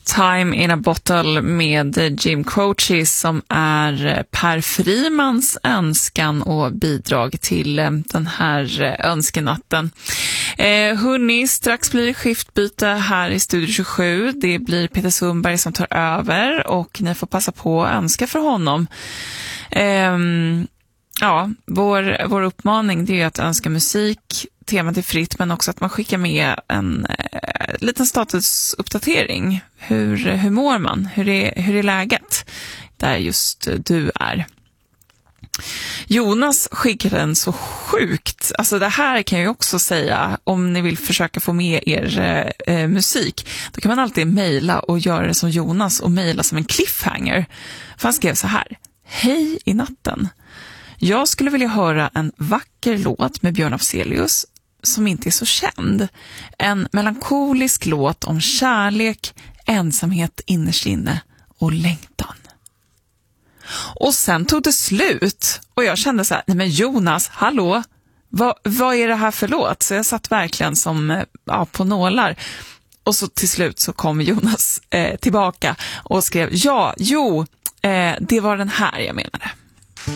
Time in a Bottle med Jim Croce som är Per Frimans önskan och bidrag till den här önskenatten. Hörrni, strax blir det skiftbyte här i Studio 27. Det blir Peter Sundberg som tar över och ni får passa på att önska för honom. Vår uppmaning det är att önska musik. Temat är fritt, men också att man skickar med en liten statusuppdatering. Hur mår man? Hur är läget där just du är? Jonas skickade en så sjukt. Alltså det här kan jag ju också säga, om ni vill försöka få med er musik, då kan man alltid mejla och göra det som Jonas och mejla som en cliffhanger. För han skrev så här: hej i natten. Jag skulle vilja höra en vacker låt med Björn Afzelius som inte är så känd. En melankolisk låt om kärlek, ensamhet innerst inne och längtan. Och sen tog det slut och jag kände så här, nej men Jonas, hallå, vad är det här för låt? Så jag satt verkligen som på nålar. Och så till slut så kom Jonas tillbaka och skrev, det var den här jag menade.